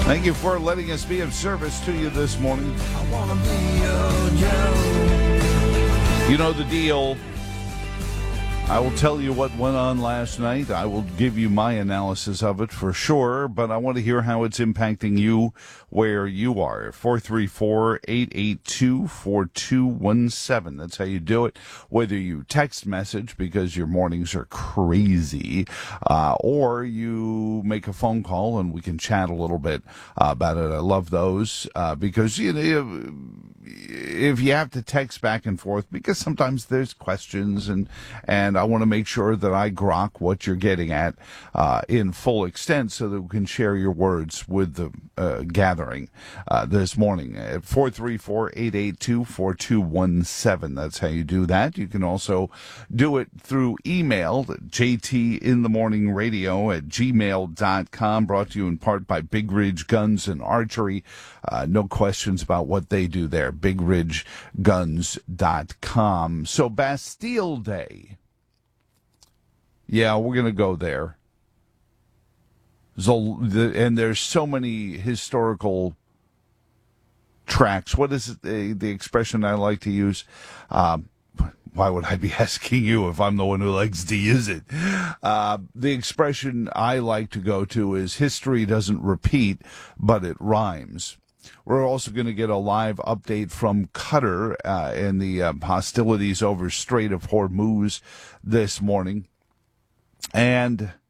Thank you for letting us be of service to you this morning. I wanna be your Joe. You know the deal. I will tell you what went on last night. I will give you my analysis of it for sure, but I want to hear how it's impacting you where you are. 434-882-4217. That's how you do it. Whether you text message because your mornings are crazy, or you make a phone call and we can chat a little bit about it. I love those because, you know, if you have to text back and forth, because sometimes there's questions and I want to make sure that I grok what you're getting at in full extent so that we can share your words with the gathering this morning at 434-882-4217. That's how you do that. You can also do it through email, jtinthemorningradio@gmail.com, brought to you in part by Big Ridge Guns and Archery. No questions about what they do there, bigridgeguns.com. So Bastille Day. Yeah, we're going to go there. And there's so many historical tracks. What is it, the expression I like to use? Why would I be asking you if I'm the one who likes to use it? The expression I like to go to is history doesn't repeat, but it rhymes. We're also going to get a live update from Qatar and the hostilities over Strait of Hormuz this morning. And